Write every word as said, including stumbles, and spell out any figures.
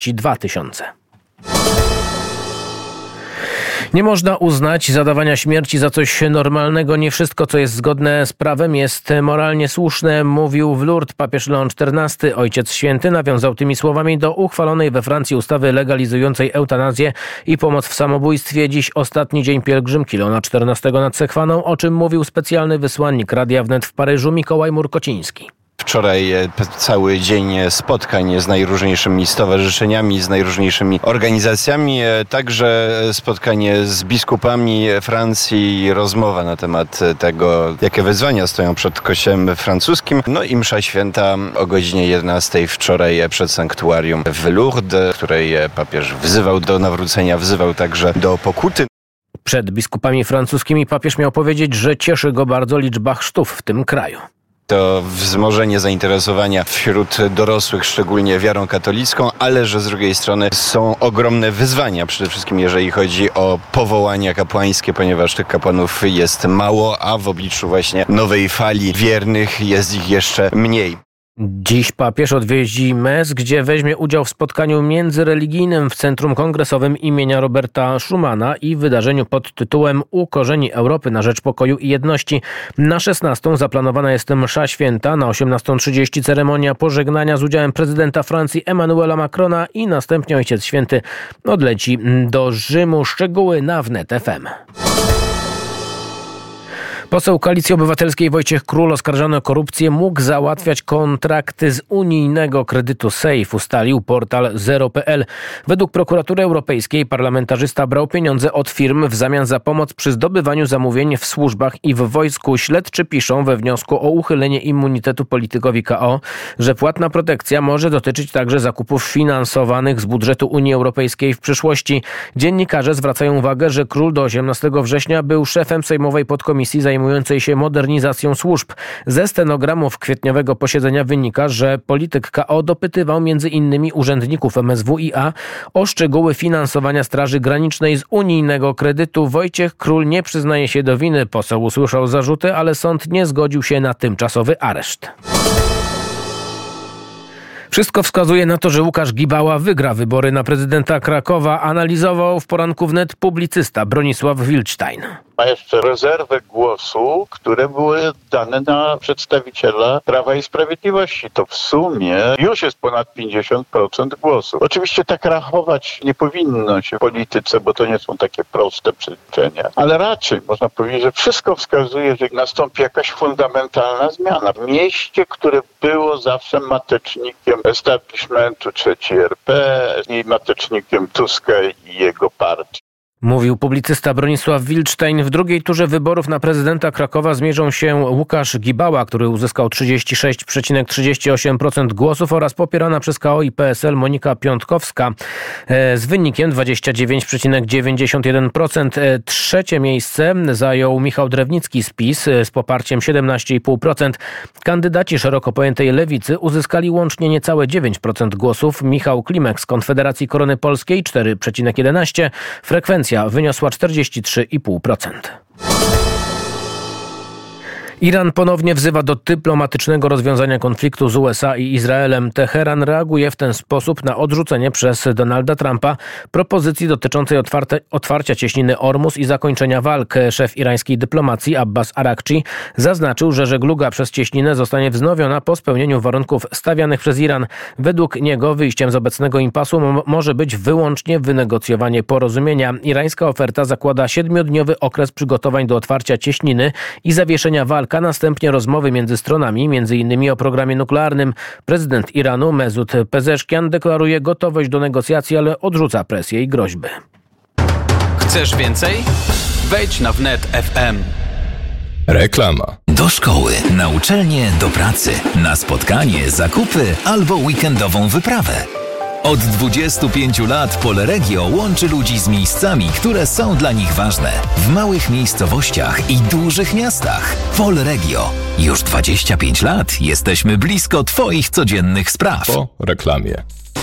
dwa tysiące. Nie można uznać zadawania śmierci za coś normalnego. Nie wszystko, co jest zgodne z prawem, jest moralnie słuszne, mówił w Lourdes papież Leon czternasty. Ojciec Święty nawiązał tymi słowami do uchwalonej we Francji ustawy legalizującej eutanazję i pomoc w samobójstwie. Dziś ostatni dzień pielgrzymki Leona czternastego nad Sekwaną, o czym mówił specjalny wysłannik Radia Wnet w Paryżu Mikołaj Murkociński. Wczoraj cały dzień spotkań z najróżniejszymi stowarzyszeniami, z najróżniejszymi organizacjami, także spotkanie z biskupami Francji, rozmowa na temat tego, jakie wyzwania stoją przed kościołem francuskim. No i msza święta o godzinie jedenastej wczoraj przed sanktuarium w Lourdes, w której papież wzywał do nawrócenia, wzywał także do pokuty. Przed biskupami francuskimi papież miał powiedzieć, że cieszy go bardzo liczba chrztów w tym kraju. To wzmożenie zainteresowania wśród dorosłych, szczególnie wiarą katolicką, ale że z drugiej strony są ogromne wyzwania, przede wszystkim jeżeli chodzi o powołania kapłańskie, ponieważ tych kapłanów jest mało, a w obliczu właśnie nowej fali wiernych jest ich jeszcze mniej. Dziś papież odwiedzi Metz, gdzie weźmie udział w spotkaniu międzyreligijnym w Centrum Kongresowym imienia Roberta Schumana i wydarzeniu pod tytułem Ukorzeni Europy na rzecz pokoju i jedności. Na szesnastą zaplanowana jest msza święta, na osiemnastą trzydzieści ceremonia pożegnania z udziałem prezydenta Francji Emmanuela Macrona i następnie Ojciec Święty odleci do Rzymu. Szczegóły na Wnet F M. Poseł Koalicji Obywatelskiej Wojciech Król, oskarżony o korupcję, mógł załatwiać kontrakty z unijnego kredytu Safe, ustalił portal zero kropka p l. Według prokuratury europejskiej parlamentarzysta brał pieniądze od firm w zamian za pomoc przy zdobywaniu zamówień w służbach i w wojsku. Śledczy piszą we wniosku o uchylenie immunitetu politykowi K O, że płatna protekcja może dotyczyć także zakupów finansowanych z budżetu Unii Europejskiej w przyszłości. Dziennikarze zwracają uwagę, że Król do osiemnastego września był szefem sejmowej podkomisji zajmującej zajmującej się modernizacją służb. Ze stenogramów kwietniowego posiedzenia wynika, że polityk K O dopytywał między innymi urzędników M S W i A o szczegóły finansowania Straży Granicznej z unijnego kredytu. Wojciech Król nie przyznaje się do winy. Poseł usłyszał zarzuty, ale sąd nie zgodził się na tymczasowy areszt. Wszystko wskazuje na to, że Łukasz Gibała wygra wybory na prezydenta Krakowa, analizował w poranku Wnet publicysta Bronisław Wildstein. Ma jeszcze rezerwę głosu, które były dane na przedstawiciela Prawa i Sprawiedliwości. To w sumie już jest ponad pięćdziesiąt procent głosów. Oczywiście tak rachować nie powinno się w polityce, bo to nie są takie proste przeliczenia. Ale raczej można powiedzieć, że wszystko wskazuje, że nastąpi jakaś fundamentalna zmiana. W mieście, które było zawsze matecznikiem establishmentu trzeciej R P i matecznikiem Tuska i jego partii. Mówił publicysta Bronisław Wildstein. W drugiej turze wyborów na prezydenta Krakowa zmierzą się Łukasz Gibała, który uzyskał trzydzieści sześć przecinek trzydzieści osiem procent głosów, oraz popierana przez K O i P S L Monika Piątkowska z wynikiem dwadzieścia dziewięć przecinek dziewięćdziesiąt jeden procent. Trzecie miejsce zajął Michał Drewnicki z PiS z poparciem siedemnaście i pół procent. Kandydaci szeroko pojętej lewicy uzyskali łącznie niecałe dziewięć procent głosów. Michał Klimek z Konfederacji Korony Polskiej cztery przecinek jedenaście procent. Frekwencja wyniosła czterdzieści trzy i pół procent. Iran ponownie wzywa do dyplomatycznego rozwiązania konfliktu z U S A i Izraelem. Teheran reaguje w ten sposób na odrzucenie przez Donalda Trumpa propozycji dotyczącej otwarte, otwarcia cieśniny Ormus i zakończenia walk. Szef irańskiej dyplomacji Abbas Arakci zaznaczył, że żegluga przez cieśninę zostanie wznowiona po spełnieniu warunków stawianych przez Iran. Według niego wyjściem z obecnego impasu m- może być wyłącznie wynegocjowanie porozumienia. Irańska oferta zakłada siedmiodniowy okres przygotowań do otwarcia cieśniny i zawieszenia walk, a następnie rozmowy między stronami, między innymi o programie nuklearnym. Prezydent Iranu Mesut Pezeszkian deklaruje gotowość do negocjacji, ale odrzuca presję i groźby. Chcesz więcej? Wejdź na wnet kropka f m. Reklama. Do szkoły, na uczelnię, do pracy, na spotkanie, zakupy albo weekendową wyprawę. Od dwudziestu pięciu lat Polregio łączy ludzi z miejscami, które są dla nich ważne. W małych miejscowościach i dużych miastach. Polregio. Już dwadzieścia pięć lat jesteśmy blisko Twoich codziennych spraw. Po reklamie.